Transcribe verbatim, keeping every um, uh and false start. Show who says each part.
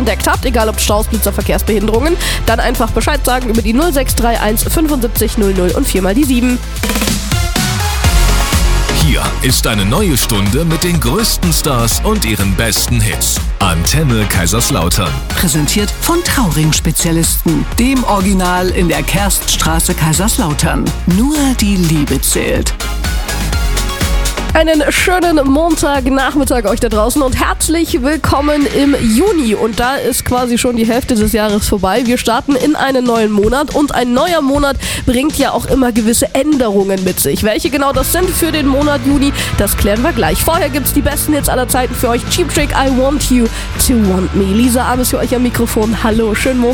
Speaker 1: entdeckt habt, egal ob Staus, Blitzer, Verkehrsbehinderungen, dann einfach Bescheid sagen über die null sechs drei eins fünfundsiebzig null null und viermal die sieben.
Speaker 2: Hier ist eine neue Stunde mit den größten Stars und ihren besten Hits. Antenne Kaiserslautern.
Speaker 3: Präsentiert von Trauring-Spezialisten, dem Original in der Kerststraße Kaiserslautern. Nur die Liebe zählt.
Speaker 1: Einen schönen Montagnachmittag euch da draußen und herzlich willkommen im Juni. Und da ist quasi schon die Hälfte des Jahres vorbei. Wir starten in einen neuen Monat und ein neuer Monat bringt ja auch immer gewisse Änderungen mit sich. Welche genau das sind für den Monat Juni, das klären wir gleich. Vorher gibt's die besten Hits aller Zeiten für euch. Cheap Trick, I Want You to Want Me. Lisa Ames für euch am Mikrofon. Hallo, schönen Montag.